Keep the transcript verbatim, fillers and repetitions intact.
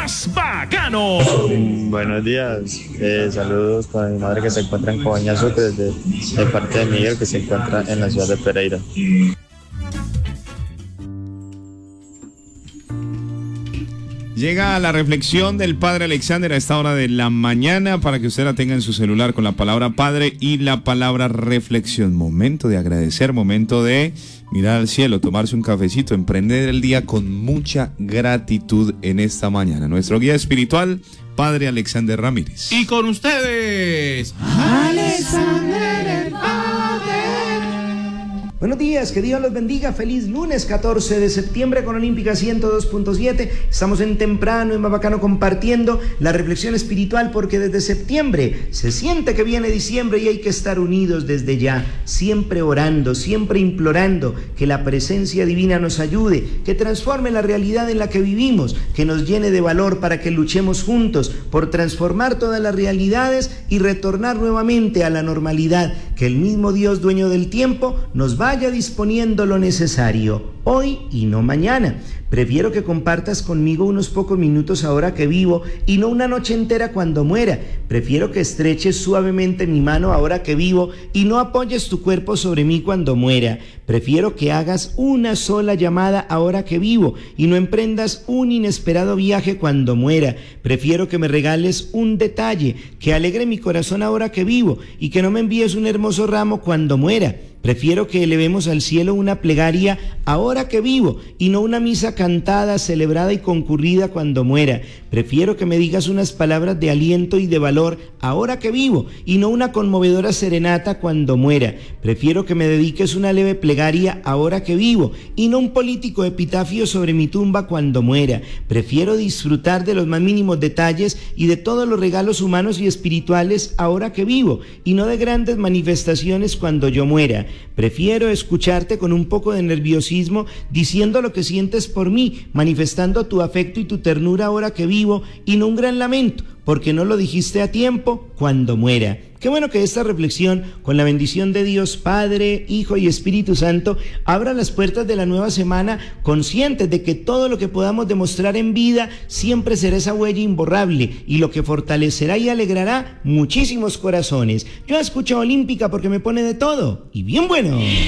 más bacano. Mm, buenos días, eh, saludos para mi madre que se encuentra en Cobañazo, que desde de parte de Miguel que se encuentra en la ciudad de Pereira. Llega la reflexión del Padre Alexander a esta hora de la mañana para que usted la tenga en su celular con la palabra Padre y la palabra reflexión. Momento de agradecer, momento de mirar al cielo, tomarse un cafecito, emprender el día con mucha gratitud en esta mañana. Nuestro guía espiritual, Padre Alexander Ramírez. Y con ustedes, Alexander el Padre. Buenos días, que Dios los bendiga. Feliz lunes catorce de septiembre con Olímpica ciento dos punto siete. Estamos en temprano, en Mabacano, compartiendo la reflexión espiritual, porque desde septiembre se siente que viene diciembre y hay que estar unidos desde ya, siempre orando, siempre implorando que la presencia divina nos ayude, que transforme la realidad en la que vivimos, que nos llene de valor para que luchemos juntos por transformar todas las realidades y retornar nuevamente a la normalidad, que el mismo Dios, dueño del tiempo, nos va vaya disponiendo lo necesario, hoy y no mañana. Prefiero que compartas conmigo unos pocos minutos ahora que vivo y no una noche entera cuando muera. Prefiero que estreches suavemente mi mano ahora que vivo y no apoyes tu cuerpo sobre mí cuando muera. Prefiero que hagas una sola llamada ahora que vivo y no emprendas un inesperado viaje cuando muera. Prefiero que me regales un detalle que alegre mi corazón ahora que vivo y que no me envíes un hermoso ramo cuando muera. Prefiero que elevemos al cielo una plegaria ahora que vivo y no una misa cantada, celebrada y concurrida cuando muera. Prefiero que me digas unas palabras de aliento y de valor ahora que vivo y no una conmovedora serenata cuando muera. Prefiero que me dediques una leve plegaria ahora que vivo y no un político epitafio sobre mi tumba cuando muera. Prefiero disfrutar de los más mínimos detalles y de todos los regalos humanos y espirituales ahora que vivo y no de grandes manifestaciones cuando yo muera. Prefiero escucharte con un poco de nerviosismo diciendo lo que sientes por mí, manifestando tu afecto y tu ternura ahora que vivo y no un gran lamento, porque no lo dijiste a tiempo cuando muera. Qué bueno que esta reflexión, con la bendición de Dios Padre, Hijo y Espíritu Santo, abra las puertas de la nueva semana, conscientes de que todo lo que podamos demostrar en vida siempre será esa huella imborrable y lo que fortalecerá y alegrará muchísimos corazones. Yo escucho Olímpica porque me pone de todo y bien bueno.